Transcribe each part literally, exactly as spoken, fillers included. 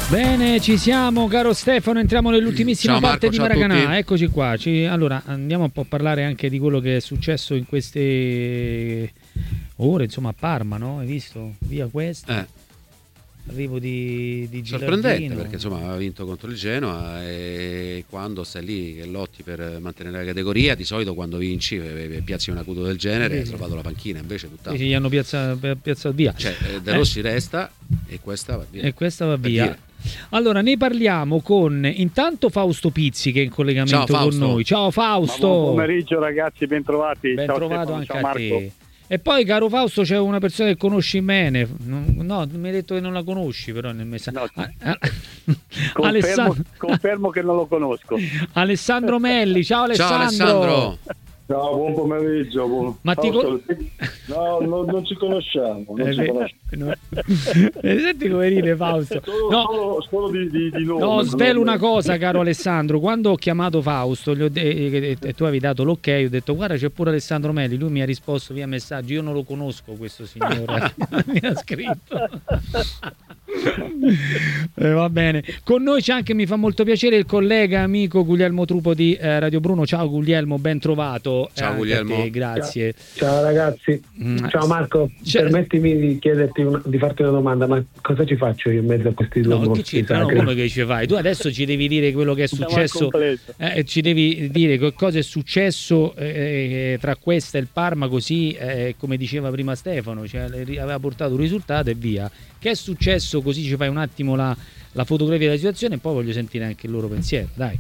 Bene, ci siamo, caro Stefano, entriamo nell'ultimissima ciao, parte Marco, di Maracanã. Eccoci tutti. qua. Ci, allora, andiamo un po' a parlare anche di quello che è successo in queste ore, insomma, a Parma, no? Hai visto? Via questo. Eh. Arrivo di, di Sorprendente, Gilardino. perché insomma aveva vinto contro il Genoa e quando stai lì che lotti per mantenere la categoria, di solito quando vinci e piazzi un acuto del genere hai Sì. trovato la panchina, invece tutt'altro. Sì, gli hanno piazzato, piazzato via. Cioè, De Rossi eh. resta e questa va via. E questa va per via. Dire. Allora, ne parliamo con intanto Fausto Pizzi, che è in collegamento Ciao, con noi. Ciao Fausto. Ma buon pomeriggio ragazzi, ben trovati. Ben ciao trovato Stefano, anche ciao a Marco. te. E poi, caro Fausto, c'è una persona che conosci bene. No, mi hai detto che non la conosci, però nel messaggio. No, ah, ah, confermo, Alessandro... confermo che non lo conosco. Alessandro Melli, ciao Alessandro. Ciao Alessandro. Ciao, buon pomeriggio. Buon... Ma ti con... No, no, non ci conosciamo. Non eh, ci conosciamo. No. Senti come ride Fausto. Solo, no, solo, solo di, di, di nome. no, svelo una cosa, caro Alessandro. Quando ho chiamato Fausto gli ho de- e, e tu avevi dato l'ok, ho detto guarda c'è pure Alessandro Melli. Lui mi ha risposto via messaggio, io non lo conosco questo signore. Mi ha scritto. Eh, va bene. Con noi c'è anche, mi fa molto piacere, il collega amico Guglielmo Trupo di eh, Radio Bruno. Ciao Guglielmo, ben trovato. Ciao eh, Guglielmo. Te, grazie. Ciao, ciao ragazzi. Mm. Ciao Marco, C'è... permettimi di chiederti una, di farti una domanda, ma cosa ci faccio io in mezzo a questi due no, morti che ci, no, come che ci fai? Tu adesso ci devi dire quello che è successo, eh, ci devi dire che cosa è successo eh, tra questa e il Parma, così eh, come diceva prima Stefano, cioè, aveva portato un risultato e via. Che è successo, così ci fai un attimo la, la fotografia della situazione e poi voglio sentire anche il loro pensiero, dai.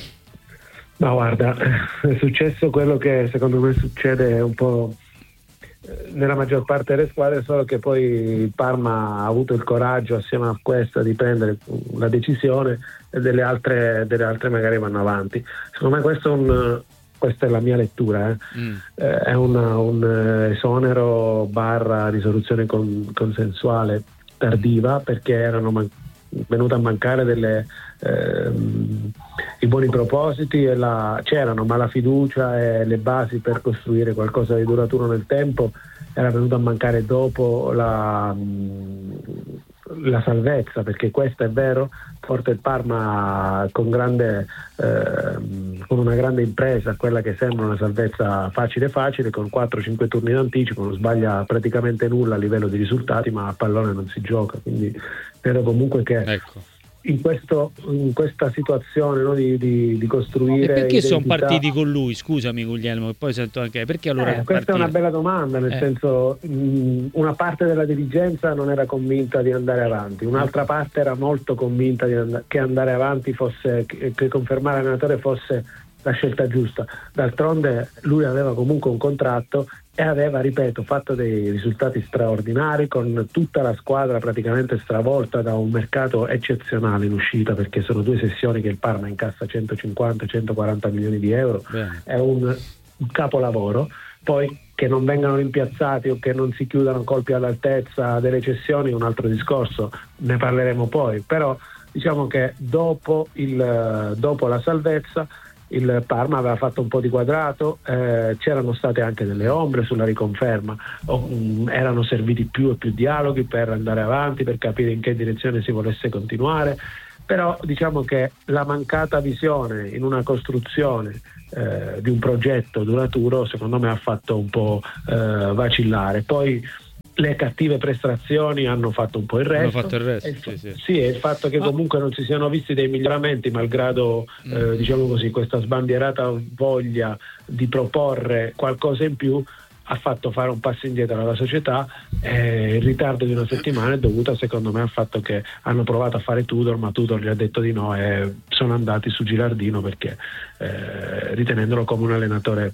Ma guarda, è successo quello che secondo me succede un po' nella maggior parte delle squadre, solo che poi il Parma ha avuto il coraggio assieme a questa di prendere la decisione e delle altre, delle altre magari vanno avanti. Secondo me questo è un, questa è la mia lettura, eh. mm. eh, è una, un esonero barra risoluzione con, consensuale tardiva, perché erano man- venute a mancare delle ehm, i buoni propositi e la, c'erano, ma la fiducia e le basi per costruire qualcosa di duraturo nel tempo era venuta a mancare dopo la, la salvezza, perché questo è vero, porta il Parma con grande eh, con una grande impresa, quella che sembra una salvezza facile facile, con quattro cinque turni d'anticipo, non sbaglia praticamente nulla a livello di risultati, ma a pallone non si gioca, quindi credo comunque che ecco. in, questo, in questa situazione, no, di, di, di costruire e perché identità... sono partiti con lui, scusami Guglielmo, e poi sento anche perché allora eh, questa è una bella domanda, nel eh. senso mh, una parte della dirigenza non era convinta di andare avanti, un'altra parte era molto convinta di and- che andare avanti fosse, che, che confermare l'allenatore fosse la scelta giusta. D'altronde lui aveva comunque un contratto e aveva, ripeto, fatto dei risultati straordinari, con tutta la squadra praticamente stravolta da un mercato eccezionale in uscita, perché sono due sessioni che il Parma incassa centocinquanta centoquaranta milioni di euro. Bene. È un, un capolavoro. Poi che non vengano rimpiazzati o che non si chiudano colpi all'altezza delle cessioni è un altro discorso, ne parleremo poi, però diciamo che dopo, il, dopo la salvezza il Parma aveva fatto un po' di quadrato, eh, c'erano state anche delle ombre sulla riconferma, o, um, erano serviti più e più dialoghi per andare avanti, per capire in che direzione si volesse continuare, però diciamo che la mancata visione in una costruzione eh, di un progetto duraturo secondo me ha fatto un po' eh, vacillare. Poi le cattive prestazioni hanno fatto un po' il resto. Hanno fatto il resto, il fa- sì, sì. sì, e il fatto che comunque non si siano visti dei miglioramenti, malgrado mm. eh, diciamo così, questa sbandierata voglia di proporre qualcosa in più, ha fatto fare un passo indietro alla società. Eh, il ritardo di una settimana è dovuto secondo me al fatto che hanno provato a fare Tudor, ma Tudor gli ha detto di no e sono andati su Gilardino, perché eh, ritenendolo come un allenatore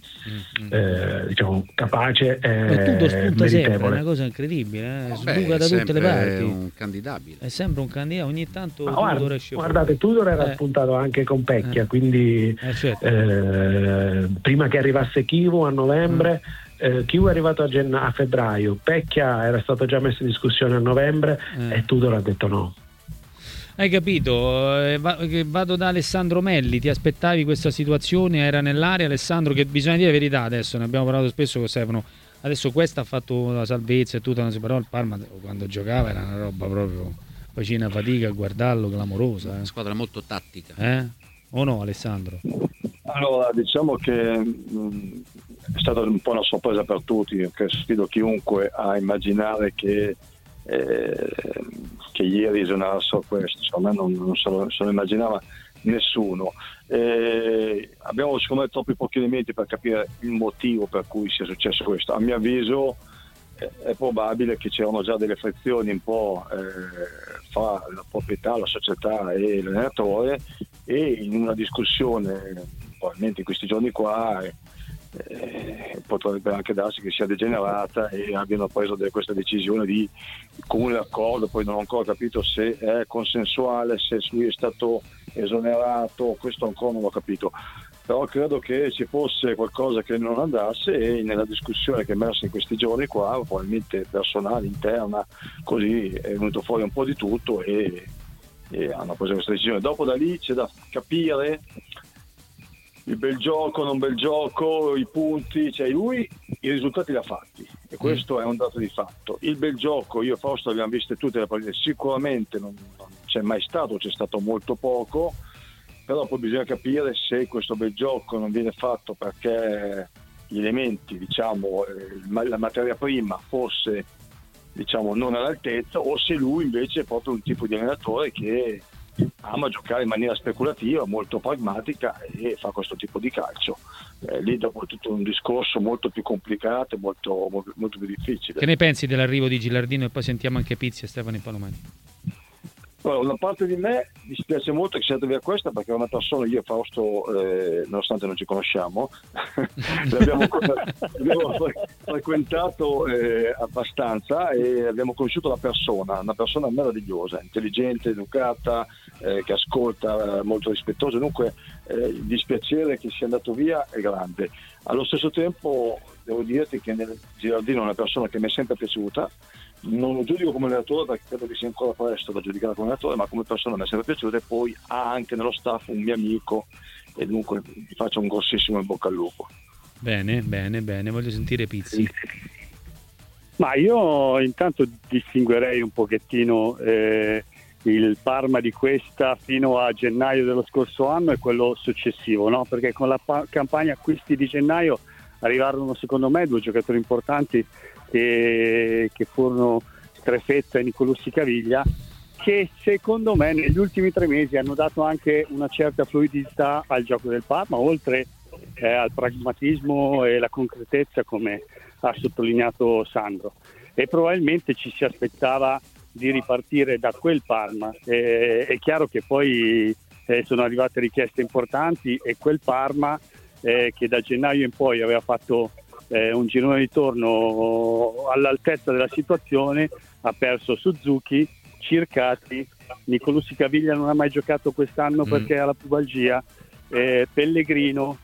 eh, diciamo capace e Tudor spunta sempre, è meritevole. una cosa incredibile, eh? Beh, sbuca da tutte le parti, è un candidabile, è sempre un candidato, ogni tanto Ma Tudor guarda, esce guardate, Tudor era eh. spuntato anche con Pecchia, eh. quindi eh, certo. eh, prima che arrivasse Chivu a novembre, mm. Eh, Chiu è arrivato a, genna- a febbraio, Pecchia era stato già messo in discussione a novembre eh. e Tudor ha detto no. Hai capito? Eh, va- vado da Alessandro Melli, ti aspettavi questa situazione? Era nell'area, Alessandro, che bisogna dire la verità adesso, ne abbiamo parlato spesso con Stefano, adesso questa ha fatto la salvezza e tutto, però il Parma quando giocava era una roba proprio facina fatica a guardarlo, clamorosa. Eh. Una squadra molto tattica. Eh? O no, Alessandro? Allora, diciamo che mh, è stata un po' una sorpresa per tutti, che sfido chiunque a immaginare che, eh, che ieri esonerassero questo, secondo me non, non se, lo, se lo immaginava nessuno. Eh, abbiamo secondo me troppi pochi elementi per capire il motivo per cui sia successo questo. A mio avviso eh, è probabile che c'erano già delle frizioni un po' eh, fra la proprietà, la società e l'allenatore, e in una discussione probabilmente in questi giorni qua eh, eh, potrebbe anche darsi che sia degenerata e abbiano preso de- questa decisione di comune accordo. Poi non ho ancora capito se è consensuale, se lui è stato esonerato, questo ancora non l'ho capito, però credo che ci fosse qualcosa che non andasse, e nella discussione che è emersa in questi giorni qua, probabilmente personale, interna, così è venuto fuori un po' di tutto e, e hanno preso questa decisione. Dopo da lì c'è da capire il bel gioco, non bel gioco, i punti, cioè lui i risultati li ha fatti e questo è un dato di fatto. Il bel gioco, io e Fausto abbiamo viste tutte le partite, sicuramente non, non c'è mai stato, c'è stato molto poco, però poi bisogna capire se questo bel gioco non viene fatto perché gli elementi, diciamo, la materia prima fosse, diciamo, non all'altezza, o se lui invece è proprio un tipo di allenatore che ama giocare in maniera speculativa, molto pragmatica, e fa questo tipo di calcio. Eh, lì dopo tutto un discorso molto più complicato, molto, molto più difficile. Che ne pensi dell'arrivo di Gilardino? E poi sentiamo anche Pizzi e Stefano Palomani. Allora, una parte di me dispiace molto che sia andata via questa, perché è una persona, io e Fausto, eh, nonostante non ci conosciamo, l'abbiamo, l'abbiamo frequentato eh, abbastanza, e abbiamo conosciuto la persona, una persona meravigliosa, intelligente, educata, eh, che ascolta, eh, molto rispettosa. Dunque eh, il dispiacere che sia andato via è grande. Allo stesso tempo devo dirti che nel Gilardino è una persona che mi è sempre piaciuta. Non lo giudico come allenatore perché credo che sia ancora presto da giudicare come allenatore, ma come persona mi è sempre piaciuta, e poi ha anche nello staff un mio amico, e dunque gli faccio un grossissimo in bocca al lupo. Bene, bene, bene, voglio sentire Pizzi. Ma io intanto distinguerei un pochettino eh, il Parma di questa fino a gennaio dello scorso anno e quello successivo, no? Perché con la pa- campagna acquisti di gennaio arrivarono secondo me due giocatori importanti che, che furono Strefetta e Nicolussi Caviglia, che secondo me negli ultimi tre mesi hanno dato anche una certa fluidità al gioco del Parma, oltre eh, al pragmatismo e la concretezza, come ha sottolineato Sandro, e probabilmente ci si aspettava di ripartire da quel Parma. Eh, è chiaro che poi eh, sono arrivate richieste importanti, e quel Parma eh, che da gennaio in poi aveva fatto eh, un girone di ritorno all'altezza della situazione ha perso Suzuki, Circati, Nicolussi Caviglia non ha mai giocato quest'anno mm. perché ha la pubalgia, eh, Pellegrino,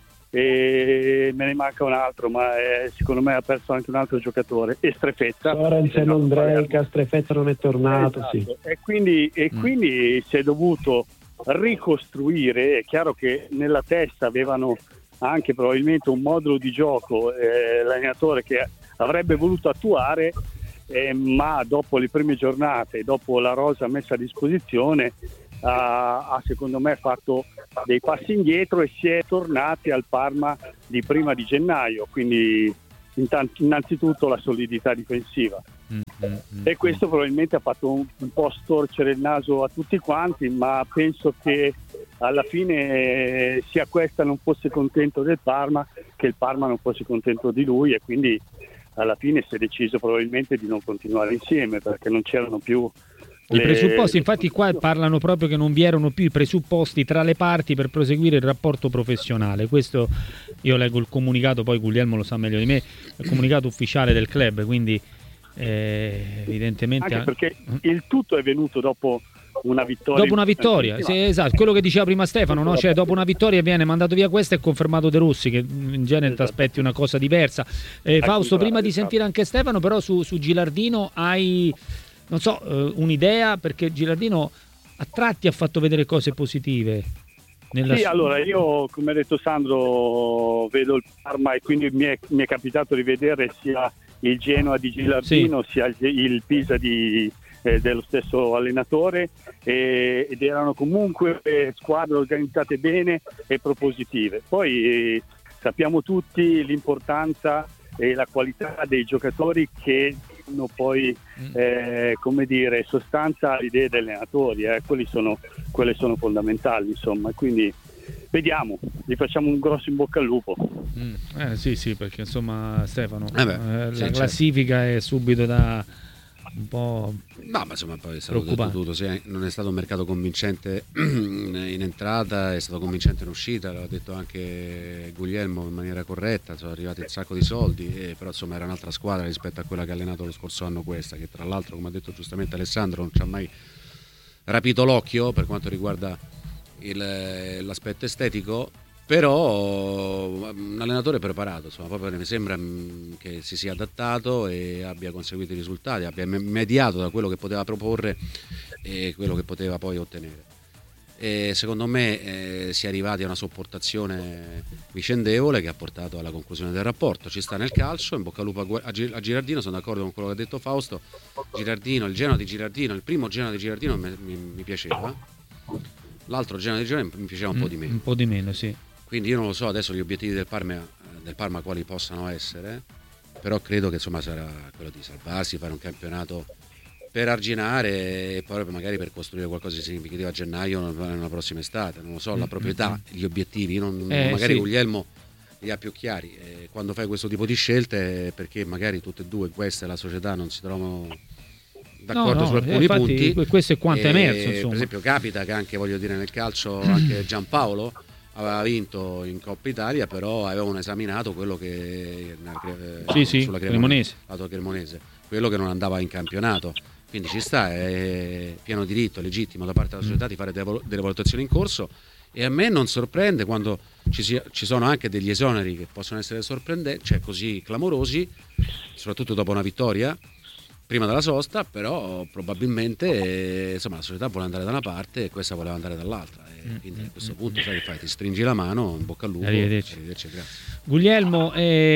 e me ne manca un altro, ma eh, secondo me ha perso anche un altro giocatore, e Strefetta. Lorenzen Ondrejka, Strefetta non è tornato, esatto. sì. E quindi, e Mm. quindi si è dovuto ricostruire. È chiaro che nella testa avevano anche probabilmente un modulo di gioco eh, l'allenatore che avrebbe voluto attuare, eh, ma dopo le prime giornate, dopo la rosa messa a disposizione, ha, ha secondo me fatto dei passi indietro e si è tornati al Parma di prima di gennaio, quindi intanto, innanzitutto la solidità difensiva. Mm-hmm. E questo probabilmente ha fatto un, un po' storcere il naso a tutti quanti, ma penso che alla fine eh, sia questa non fosse contento del Parma, che il Parma non fosse contento di lui, e quindi alla fine si è deciso probabilmente di non continuare insieme, perché non c'erano più i presupposti. Infatti qua parlano proprio che non vi erano più i presupposti tra le parti per proseguire il rapporto professionale. Questo io leggo il comunicato, poi Guglielmo lo sa meglio di me, il comunicato ufficiale del club, quindi eh, evidentemente anche perché il tutto è venuto dopo una vittoria. Dopo una vittoria, sì, esatto, quello che diceva prima Stefano, no? Cioè dopo una vittoria viene mandato via questo e confermato De Rossi, che in genere esatto. ti aspetti una cosa diversa. Eh, Fausto, prima di sentire anche Stefano, però su, su Gilardino hai, non so, eh, un'idea, perché Gilardino a tratti ha fatto vedere cose positive. Nella sì, su- allora io, come ha detto Sandro, vedo il Parma, e quindi mi è, mi è capitato di vedere sia il Genoa di Gilardino, sì. sia il, il Pisa di eh, dello stesso allenatore, eh, ed erano comunque eh, squadre organizzate bene e propositive. Poi eh, sappiamo tutti l'importanza e la qualità dei giocatori che hanno poi eh, come dire sostanza alle idee degli allenatori, eh. Quelli sono, quelle sono fondamentali, insomma, quindi vediamo, gli facciamo un grosso in bocca al lupo. Mm. Eh, sì sì, perché insomma Stefano, eh beh, eh, sì, la classifica certo. È subito da un po' no, ma insomma poi è stato tutto, sì, non è stato un mercato convincente in entrata, è stato convincente in uscita, l'ha detto anche Guglielmo in maniera corretta, sono arrivati un sacco di soldi, eh, però insomma era un'altra squadra rispetto a quella che ha allenato lo scorso anno questa, che tra l'altro, come ha detto giustamente Alessandro, non ci ha mai rapito l'occhio per quanto riguarda il, l'aspetto estetico, però un allenatore preparato, insomma, proprio mi sembra che si sia adattato e abbia conseguito i risultati, abbia mediato da quello che poteva proporre e quello che poteva poi ottenere. E secondo me eh, si è arrivati a una sopportazione vicendevole che ha portato alla conclusione del rapporto. Ci sta nel calcio, in bocca al lupo a Girardino, sono d'accordo con quello che ha detto Fausto. Girardino, il Genoa di Girardino, il primo Genoa di Girardino mi, mi, mi piaceva, l'altro Genoa di Girardino mi piaceva un mm, po' di meno. Un po' di meno, sì. Quindi io non lo so adesso gli obiettivi del Parma, del Parma quali possano essere, però credo che insomma sarà quello di salvarsi, fare un campionato per arginare e poi magari per costruire qualcosa di significativo a gennaio nella prossima estate, non lo so, la proprietà, gli obiettivi, non, eh, magari sì. Guglielmo li ha più chiari, e quando fai questo tipo di scelte perché magari tutte e due queste la società non si trovano d'accordo no, no, su alcuni infatti, punti. Questo è quanto è emerso, insomma. Per esempio capita che anche, voglio dire, nel calcio anche Giampaolo aveva vinto in Coppa Italia, però avevano esaminato quello che eh, sì, sì, sulla Cremonese, lato Cremonese, quello che non andava in campionato. Quindi ci sta, è pieno diritto, legittimo da parte della società di fare delle valutazioni in corso, e a me non sorprende quando ci, sia, ci sono anche degli esoneri che possono essere sorprendenti, cioè così clamorosi, soprattutto dopo una vittoria prima della sosta, però probabilmente eh, insomma la società vuole andare da una parte e questa voleva andare dall'altra, e quindi a questo punto sai che fai, ti stringi la mano, in bocca al lupo, arrivederci, arrivederci, grazie. Guglielmo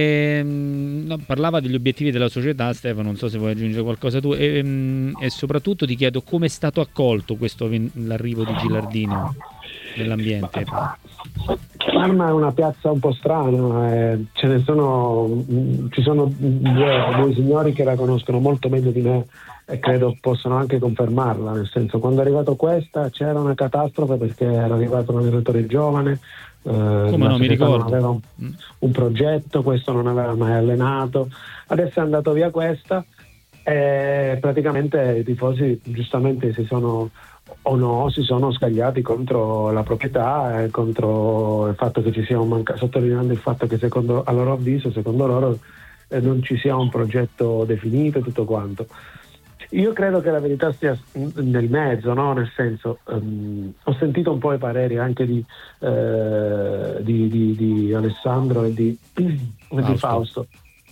ehm, no, parlava degli obiettivi della società, Stefano, non so se vuoi aggiungere qualcosa tu, e, ehm, e soprattutto ti chiedo come è stato accolto questo l'arrivo di Gilardino nell'ambiente. Parma è una piazza un po' strana, eh, ce ne sono, ci sono due, due signori che la conoscono molto meglio di me e credo possono anche confermarla, nel senso, quando è arrivato questa c'era una catastrofe perché era arrivato un allenatore giovane, eh, come no, mi ricordo, non aveva un, un progetto, questo non aveva mai allenato, adesso è andato via questa e praticamente i tifosi giustamente si sono o no si sono scagliati contro la proprietà e contro il fatto che ci sia un mancato, sottolineando il fatto che secondo a loro avviso, secondo loro eh, non ci sia un progetto definito e tutto quanto. Io credo che la verità stia nel mezzo, no? Nel senso, um, ho sentito un po' i pareri anche di, eh, di, di, di Alessandro e di Fausto, di Fausto.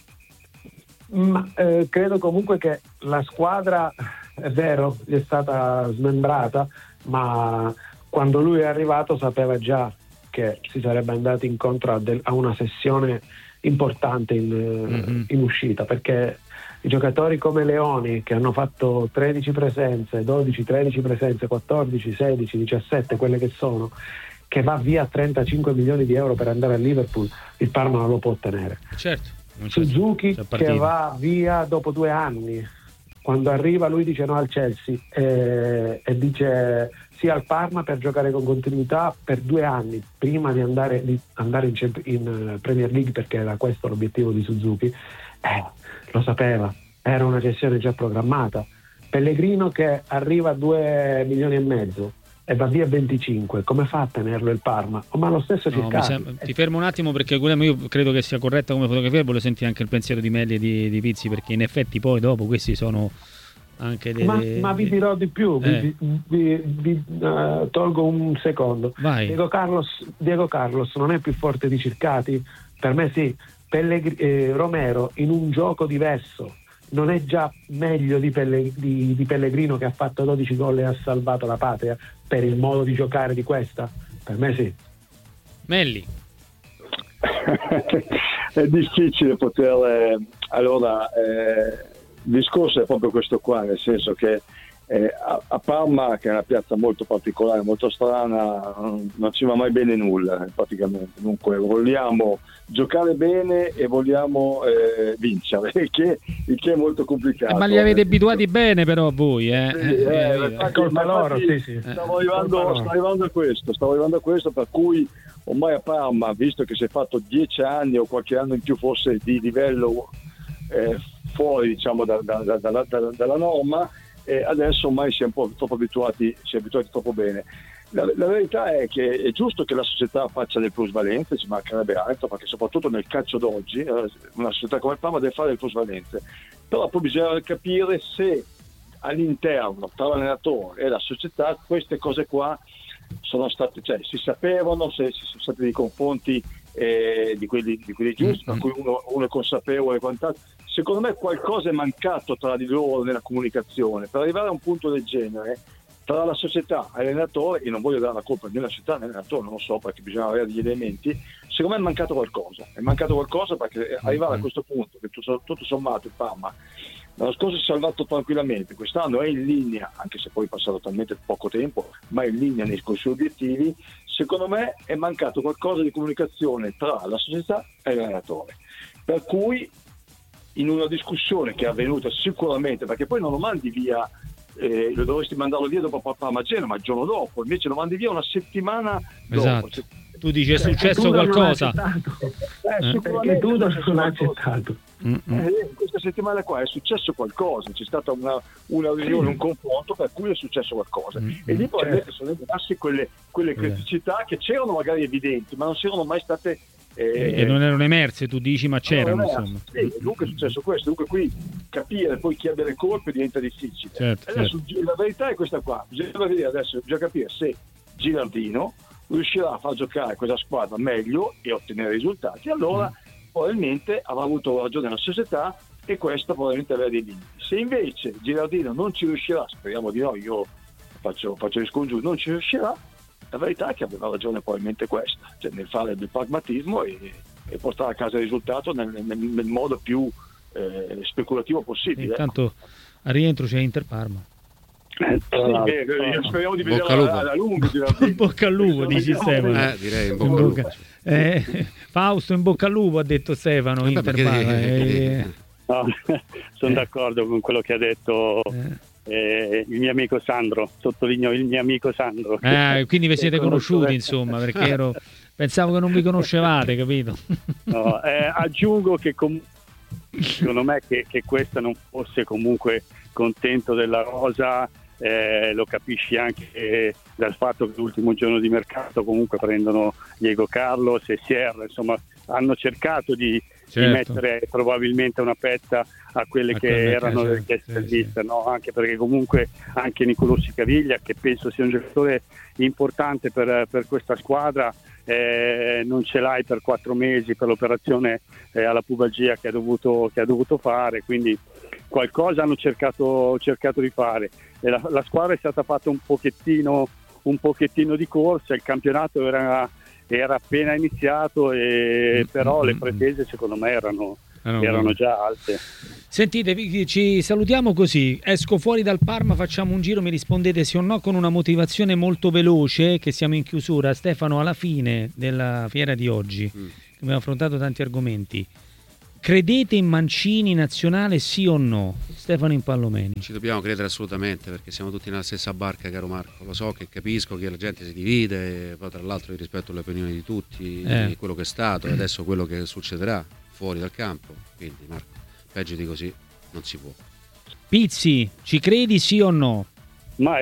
Ma eh, credo comunque che la squadra, è vero, è stata smembrata, ma quando lui è arrivato sapeva già che si sarebbe andati incontro a, del, a una sessione importante in, mm-hmm. in uscita, perché i giocatori come Leoni, che hanno fatto tredici presenze, dodici, tredici presenze, quattordici, sedici, diciassette, quelle che sono, che va via a trentacinque milioni di euro per andare a Liverpool, il Parma non lo può ottenere. Certo. Suzuki che va via dopo due anni, quando arriva lui dice no al Chelsea e, e dice sì al Parma per giocare con continuità per due anni prima di andare, di andare in, in Premier League, perché era questo l'obiettivo di Suzuki. Eh, lo sapeva, era una cessione già programmata. Pellegrino che arriva a due milioni e mezzo e va via venticinque, come fa a tenerlo il Parma? Oh, ma lo stesso no, sembra, ti fermo un attimo perché io credo che sia corretta come fotografia, volevo sentire anche il pensiero di Melli e di, di Pizzi, perché in effetti poi dopo questi sono anche delle... ma, ma vi dirò di più, eh. vi, vi, vi uh, tolgo un secondo. Vai. Diego Carlos, Diego Carlos non è più forte di Circati? Per me sì. Pellegr- eh, Romero in un gioco diverso non è già meglio di, Pelle- di, di Pellegrino, che ha fatto dodici gol e ha salvato la patria, per il modo di giocare di questa? Per me sì. Melli. È difficile poter, allora, eh, discorso è proprio questo qua, nel senso che eh, a, a Parma, che è una piazza molto particolare, molto strana, non ci va mai bene nulla praticamente. Dunque vogliamo giocare bene e vogliamo eh, vincere, il che, il che è molto complicato. Eh, ma li avete abituati bene però voi, eh? Sì, eh, eh, colpa loro, sì, sì. Stavo arrivando, stavo arrivando a questo, stavo arrivando a questo, per cui ormai a Parma, visto che si è fatto dieci anni o qualche anno in più forse di livello eh, fuori, diciamo, da, da, da, da, da, dalla norma, e adesso ormai si è un po' troppo abituati, si è abituati troppo bene. La, la verità è che è giusto che la società faccia le plusvalenze, ci mancherebbe altro, perché soprattutto nel calcio d'oggi una società come Parma deve fare le plusvalenze, però poi bisogna capire se all'interno tra l'allenatore e la società queste cose qua sono state, cioè si sapevano, se ci sono stati dei confronti eh, di quelli, di quelli giusti, per cui uno, uno è consapevole e quant'altro. Secondo me qualcosa è mancato tra di loro nella comunicazione per arrivare a un punto del genere tra la società e l'allenatore. Io non voglio dare la colpa né alla società né all'allenatore, non lo so, perché bisogna avere degli elementi. Secondo me è mancato qualcosa, è mancato qualcosa perché arrivare a questo punto, che tutto, tutto sommato il Parma l'anno scorso si è salvato tranquillamente, quest'anno è in linea, anche se poi è passato talmente poco tempo, ma è in linea nei suoi obiettivi. Secondo me è mancato qualcosa di comunicazione tra la società e l'allenatore, per cui in una discussione che è avvenuta sicuramente, perché poi non lo mandi via, eh, lo dovresti mandarlo via dopo Parma Genoa, ma il giorno dopo, invece lo mandi via una settimana esatto. dopo. Tu dici è successo qualcosa, eh, perché tu non hai accettato. Eh, questa settimana qua è successo qualcosa, c'è stata una, una riunione, un confronto per cui è successo qualcosa, mm-hmm. e lì probabilmente certo. sono emerse quelle, quelle criticità che c'erano magari evidenti, ma non si erano mai state eh, e non erano emerse, tu dici, ma c'erano, insomma. Sì, dunque è successo questo, dunque qui capire poi chi abbia le colpe diventa difficile. Certo, adesso certo. La verità è questa qua, bisogna vedere adesso, bisogna capire se Gilardino riuscirà a far giocare questa squadra meglio e ottenere risultati, allora mm. probabilmente avrà avuto ragione la società e questo probabilmente avrà dei limiti. Se invece Gilardino non ci riuscirà, speriamo di no, io faccio, faccio il scongiuro, non ci riuscirà, la verità è che aveva ragione probabilmente questa, cioè nel fare del pragmatismo e, e portare a casa il risultato nel, nel, nel modo più eh, speculativo possibile. Intanto al rientro c'è Inter Parma. Eh, sì, eh, speriamo di vedere alla lunga. Bocca al lupo, dici Stefano. Eh, direi in bocca al lupo. Eh, Fausto, in bocca al lupo, ha detto Stefano. Eh, Inter Parma. Eh. No, sono eh. d'accordo con quello che ha detto eh. Eh, il mio amico Sandro. Sottolineo il mio amico Sandro. Eh, quindi vi siete conosciuti, insomma, perché ero, pensavo che non vi conoscevate, capito? No, eh, aggiungo che com- secondo me che, che questa non fosse comunque contento della rosa. Eh, lo capisci anche eh, dal fatto che l'ultimo giorno di mercato comunque prendono Diego Carlos e Sierra, insomma hanno cercato di, certo. di mettere probabilmente una pezza a quelle a che quelle erano le richieste del mister, no? Anche perché comunque anche Nicolò Caviglia, che penso sia un giocatore importante per, per questa squadra, eh, non ce l'hai per quattro mesi per l'operazione eh, alla pubalgia che ha dovuto, che ha dovuto fare, quindi qualcosa hanno cercato, cercato di fare. E la, la squadra è stata fatta un pochettino, un pochettino di corsa, il campionato era, era appena iniziato, e, però le pretese secondo me erano, erano già alte. Sentite, ci salutiamo così, esco fuori dal Parma, facciamo un giro, mi rispondete sì o no con una motivazione molto veloce, che siamo in chiusura. Stefano, alla fine della fiera di oggi, mm. abbiamo affrontato tanti argomenti. Credete in Mancini nazionale, sì o no? Stefano Impallomeni. Ci dobbiamo credere assolutamente, perché siamo tutti nella stessa barca, caro Marco. Lo so che capisco che la gente si divide, poi tra l'altro io rispetto le opinioni di tutti, eh. di quello che è stato e adesso quello che succederà fuori dal campo. Quindi Marco, peggio di così non si può. Pizzi, ci credi sì o no? Ma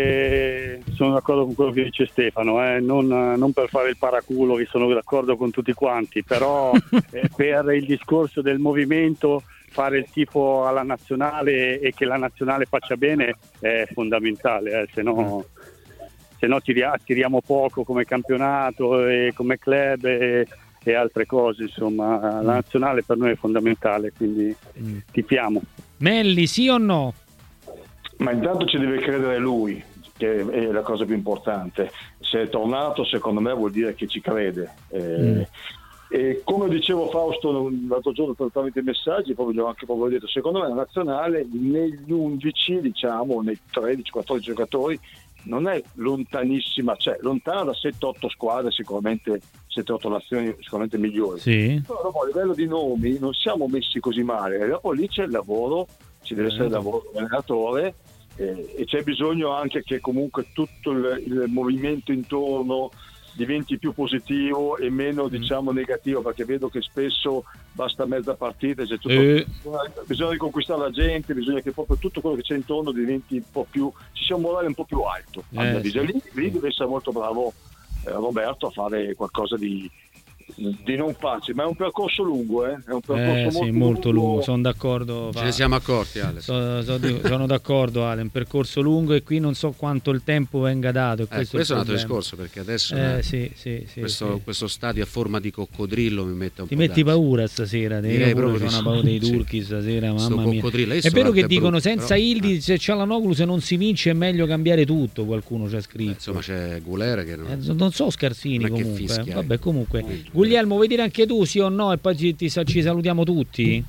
eh, sono d'accordo con quello che dice Stefano, eh, non, non per fare il paraculo, che sono d'accordo con tutti quanti, però eh, per il discorso del movimento, fare il tifo alla nazionale e che la nazionale faccia bene è fondamentale, eh, se no, se no tiriamo, tiriamo poco come campionato e come club e, e altre cose, insomma la nazionale per noi è fondamentale, quindi mm. tifiamo. Melli, sì o no? Ma intanto ci deve credere lui, che è la cosa più importante. Se è tornato, secondo me vuol dire che ci crede. Eh, mm. E come dicevo Fausto l'altro giorno tramite i messaggi, proprio anche proprio detto, secondo me la nazionale negli undici, diciamo, nei tredici quattordici giocatori non è lontanissima, cioè lontana da sette otto squadre, sicuramente sette otto nazioni sicuramente migliori. Sì. Però dopo a livello di nomi non siamo messi così male, e dopo lì c'è il lavoro, ci deve essere il lavoro dell'allenatore, eh, e c'è bisogno anche che comunque tutto il, il movimento intorno diventi più positivo e meno, diciamo, negativo, perché vedo che spesso basta mezza partita, c'è tutto, eh. bisogna riconquistare la gente, bisogna che proprio tutto quello che c'è intorno diventi un po' più, ci sia un morale un po' più alto. Eh, sì, lì, lì sì. deve essere molto bravo eh, Roberto a fare qualcosa di di non facile, ma è un percorso lungo, eh? È un percorso eh, molto, sì, molto lungo, lungo. sono d'accordo. Ce ne siamo accorti, Ale. So, so, sono d'accordo, Ale, un percorso lungo e qui non so quanto il tempo venga dato. Eh, questo, questo è un altro problema. discorso, perché adesso eh, eh, sì, sì, sì, questo, sì. questo stadio a forma di coccodrillo mi mette un Ti po' metti d'ansia. paura stasera, Direi proprio proprio c'ho di una paura dei sì. turchi stasera, Sto mamma mia. coccodrillo, io È so vero che quanto è dicono brutto, senza però, Ildi, eh. se c'è la Noglu, se non si vince è meglio cambiare tutto, qualcuno ci ha scritto. Eh, insomma c'è Guler che non, Eh, non so Scarsini non è che comunque, fischia, vabbè eh. comunque. Eh. Guglielmo, vuoi dire anche tu sì o no e poi ci, ti, ci salutiamo tutti?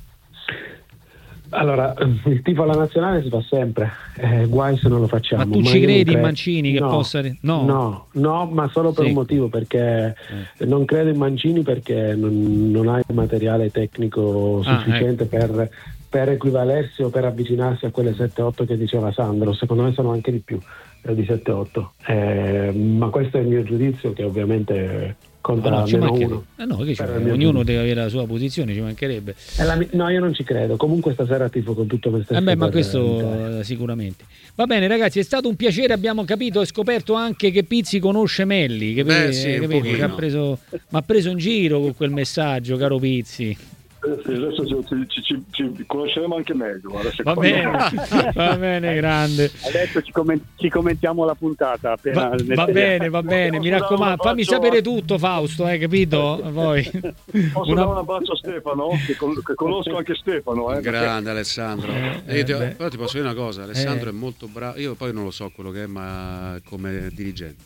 Allora, il tifo alla nazionale si fa sempre, eh, guai se non lo facciamo. Ma tu ma ci io non credi credo- in Mancini che no, possa... No, no, no, ma solo per Sì. un motivo, perché Eh. non credo in Mancini, perché non, non ha il materiale tecnico Ah, sufficiente per, per equivalersi o per avvicinarsi a quelle sette otto che diceva Sandro. Secondo me sono anche di più eh, di sette otto, eh, ma questo è il mio giudizio, che ovviamente conta no, no, ci meno mancherebbe. uno. Eh no, che ci Per il vuole? mio Ognuno giudizio. deve avere la sua posizione, ci mancherebbe. È la mi- no, io non ci credo. Comunque stasera tifo con tutto me stesso. Eh beh, ma per questo l'Italia. eh, sicuramente. Va bene ragazzi, è stato un piacere, abbiamo capito e scoperto anche che Pizzi conosce Melli, che Beh, sì, un capito? Ci ha pochino. preso, mi ha preso in giro con quel messaggio, caro Pizzi. Eh, sì, adesso ci, ci- ci- ci conosceremo anche meglio. Guarda, Va secondo bene, me. va bene, grande. Adesso ci, commen- ci commentiamo la puntata appena Va, ne- va bene, va bene, mi Posso dare un raccomando, fammi abbraccio sapere a- tutto Fausto, hai capito? Poi Posso una- dare un abbraccio a Stefano, che, con- che conosco anche Stefano. Eh, perché- grande Alessandro. Eh, E io ti- eh, beh. però ti posso dire una cosa, Alessandro Eh. è molto bravo, io poi non lo so quello che è, ma come dirigente.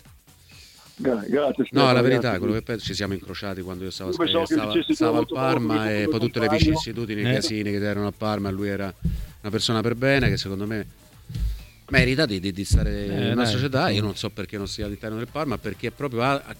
Gra- grazie Stefano. No, la verità, grazie. quello che penso, ci siamo incrociati quando io stavo, Io pensavo che stavo, dicessi tu stavo al molto poco, Parma molto e poco poi tutte le compagno. vicissitudini, i Eh. casini che erano a Parma, lui era una persona per bene che secondo me merita di, di- di stare Eh, in una dai, società. sì. Io non so perché non sia all'interno del Parma, perché proprio ha, ha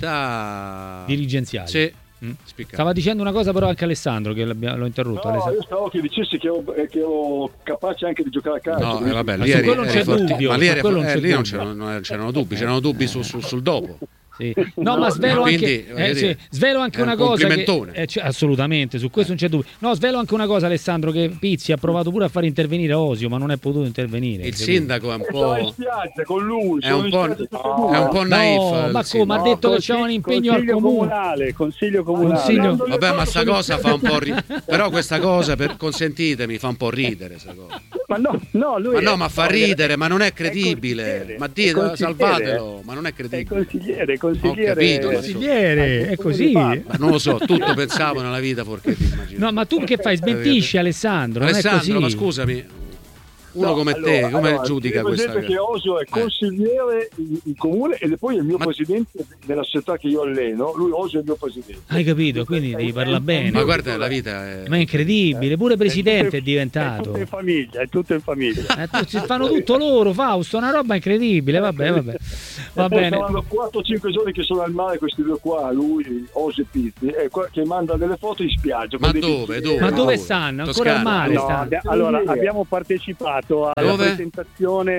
capacità dirigenziali. sì, Mm. spiccate. Stava dicendo una cosa però anche Alessandro, che l'abbia- l'ho interrotto. No, Alessandro. io stavo che dicessi che ero, eh, che ero capace anche di giocare a calcio. No, eh, quindi- vabbè, Ma lì su eri- quello non eri c'è forti- dubbio, ma lì, su eri- quello non eh, c'è lì non dubbio. c'erano, non c'erano dubbi, c'erano dubbi su- su- sul dopo. Sì. No, ma svelo quindi, anche, voglio eh, dire, sì, svelo anche è un una cosa. Che, complimentone. eh, cioè, assolutamente, su questo non c'è dubbio. No, svelo anche una cosa, Alessandro, che Pizzi ha provato pure a far intervenire Osio, ma non è potuto intervenire. Il capito? sindaco è un Stavo in po'. spiaggia con lui. È sono un in po', spiaggia tutte e no, due. è un po' naif. No, il ma come? Ha sindaco. detto che Consiglio- c'è un impegno al consiglio comune. comunale, consiglio comunale. Consiglio- Vabbè, ma sta cosa fa un po' ri- però questa cosa, per... consentitemi, fa un po' ridere sta cosa. Ma no, no, lui Ma è- no, ma fa ridere, ma non è è credibile. consigliere, Ma è dite, consigliere. salvatelo, ma non è È credibile. consigliere, consigliere. Ho capito, ma Consigliere, è così. Ma non lo so, tutto pensavo nella vita fuorché ti immagino. No, ma tu che fai? Smentisci Alessandro, non è Alessandro, così. ma scusami, uno No, come allora, te, come allora, giudica tieni questa presente che Osio è Eh. consigliere in, in comune e poi è il mio Ma- presidente della società che io alleno. Lui Osio è il mio presidente. Hai capito? Quindi devi parlare bene. Ma guarda, la vita è... Ma è incredibile, pure presidente è È diventato. tutto in famiglia, è tutto in famiglia. Eh, tu- si fanno tutto loro, Fausto, una roba incredibile. Vabbè, vabbè. Va E poi bene. saranno quattro cinque giorni che sono al mare questi due qua, lui, Osio e Pizzi, e qua- che manda delle foto in spiaggia. Ma con dei dove, bicchieri. dove? Ma dove Dove? stanno? Ancora Toscana? al mare No, stanno. abbia- allora abbiamo partecipato alla Dove? presentazione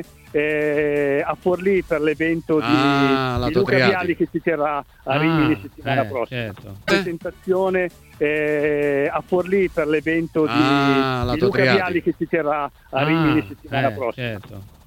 eh, a Forlì per l'evento di, Ah, di lato Luca Triati. Vialli che ci terrà a Ah, Rimini settimana eh, prossima. certo. Presentazione eh, a Forlì per l'evento di, Ah, di lato Luca Triati. Vialli che ci terrà a Ah, Rimini settimana eh, prossima. certo.